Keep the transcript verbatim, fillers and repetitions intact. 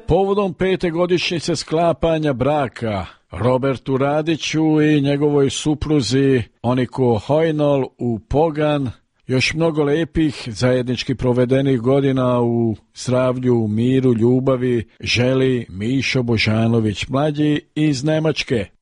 Povodom pete godišnjice sklapanja braka Robertu Radiću i njegovoj supruzi Oniko Hojnol u Pogan, još mnogo lepih zajednički provedenih godina u zdravlju, miru, ljubavi želi Mišo Božanović mlađi iz Nemačke.